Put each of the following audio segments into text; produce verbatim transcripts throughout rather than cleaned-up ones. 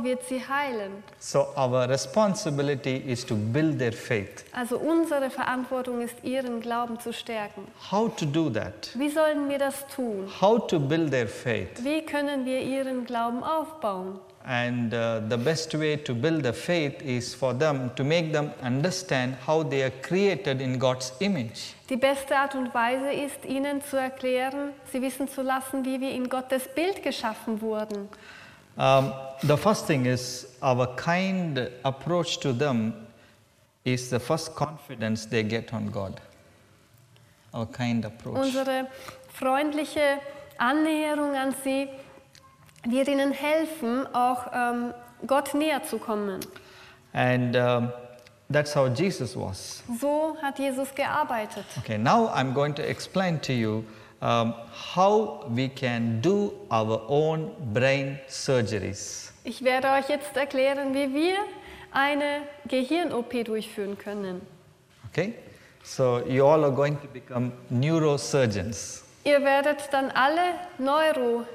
wird sie heilen. So our responsibility is to build their faith. Also unsere Verantwortung ist, ihren Glauben zu stärken. How to do that? Wie sollen wir das tun? How to build their faith? Wie können wir ihren Glauben aufbauen? And uh, the best way to build the faith is for them to make them understand how they are created in God's image. Die beste Art und Weise ist, ihnen zu erklären, sie wissen zu lassen, wie wir in Gottes Bild geschaffen wurden. Um, the first thing is our kind approach to them is the first confidence they get on God. Our kind approach. Unsere freundliche Annäherung an sie wird ihnen helfen, auch ähm, Gott näher zu kommen. And um, that's how Jesus was. So hat Jesus gearbeitet. Okay, now I'm going to explain to you um, how we can do our own brain surgeries. Ich werde euch jetzt erklären, wie wir eine Gehirn-O P durchführen können. Okay, so you all are going to become neurosurgeons. Ihr werdet dann alle Neurochirurgen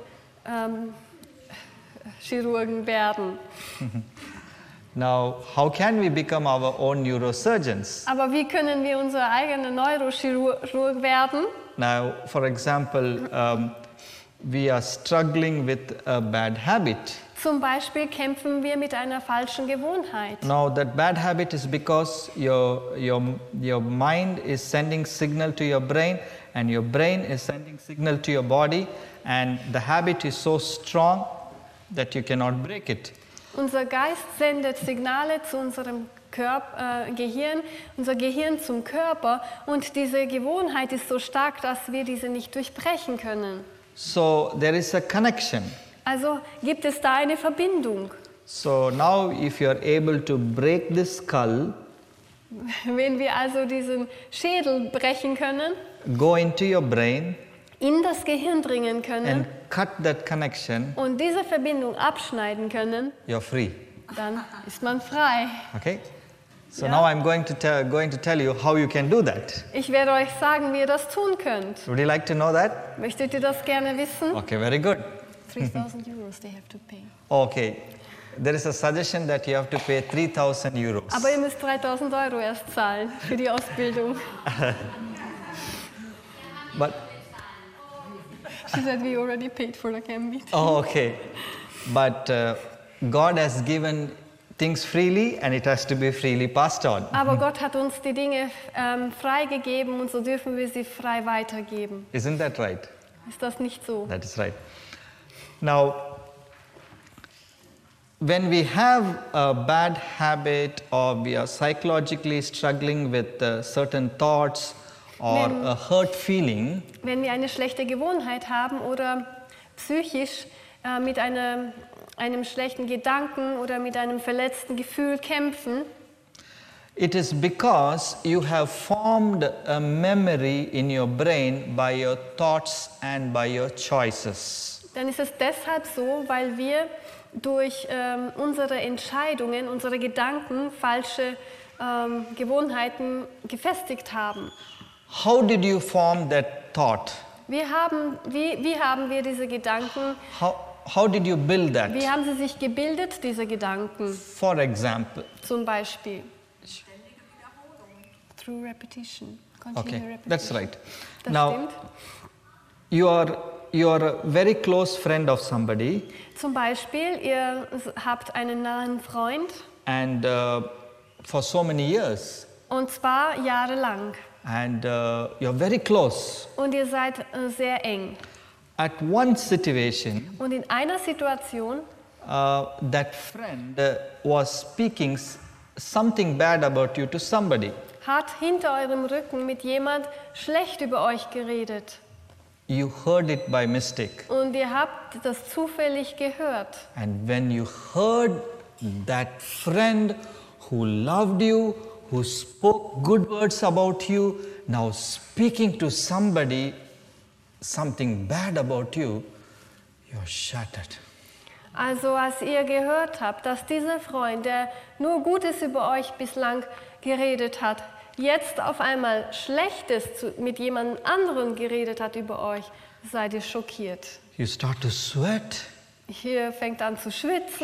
werden. Now, how can we become our own neurosurgeons? Aber wie können wir unser eigener Neurochirurg werden? Now, for example, um, we are struggling with a bad habit. Zum Beispiel kämpfen wir mit einer falschen Gewohnheit. Now, that bad habit is because your, your, your mind is sending signal to your brain, and your brain is sending signal to your body, and the habit is so strong that you cannot break it. Unser Geist sendet Signale zu unserem Körper, äh, Gehirn, unser Gehirn zum Körper, und diese Gewohnheit ist so stark, dass wir diese nicht durchbrechen können. So there is a connection. Also gibt es da eine Verbindung. So now if you are able to break the skull, Wenn wir also diesen Schädel brechen können, go into your brain in das Gehirn dringen können and cut that connection, und diese Verbindung abschneiden können, you're free. dann ist man frei. Okay? So Yeah. now I'm going to, tell, going to tell you how you can do that. Ich werde euch sagen, wie ihr das tun könnt. Would you like to know that? Möchtet ihr das gerne wissen? Okay, very good. three thousand euros they have to pay. Okay. There is a suggestion that you have to pay three thousand euros. Aber ihr müsst dreitausend Euro erst zahlen für die Ausbildung. But, She said we already paid for the camp meeting. oh, okay. But uh, God has given things freely and it has to be freely passed on. Aber Gott hat uns die Dinge ähm, freigegeben, und so dürfen wir sie frei weitergeben. Isn't that right? Ist das nicht so? That is right. Now, when we have a bad habit or we are psychologically struggling with uh, certain thoughts or Wenn- a hurt feeling, Wenn wir eine schlechte Gewohnheit haben oder psychisch äh, mit einer, einem schlechten Gedanken oder mit einem verletzten Gefühl kämpfen, it is because you have formed a memory in your brain by your thoughts and by your choices. dann ist es deshalb so, weil wir durch ähm, unsere Entscheidungen, unsere Gedanken falsche ähm, Gewohnheiten gefestigt haben. How did you form that thought? Wir haben, wie, wie haben wir diese Gedanken, How, how did you build that? wie haben sie sich gebildet, diese Gedanken? For example, Zum Beispiel. Through repetition. Continue okay, repetition. that's right. Das Now, stimmt. you are, you are a very close friend of somebody Zum Beispiel, ihr habt einen nahen Freund, and uh, for so many years und zwar jahrelang. and uh, you're very close. Und ihr seid äh, sehr eng. At one situation, Und in einer Situation uh, that friend uh, was speaking s- something bad about you to somebody. hat hinter eurem Rücken mit jemand schlecht über euch geredet. You heard it by mistake. Und ihr habt das zufällig gehört. And when you heard that friend who loved you, who spoke good words about you, now speaking to somebody something bad about you, you're shattered. Also als ihr gehört habt, dass dieser Freund, der nur Gutes über euch bislang geredet hat, jetzt auf einmal Schlechtes zu, mit jemand anderem geredet hat über euch, seid ihr schockiert. You start to sweat. Ihr fängt an zu schwitzen.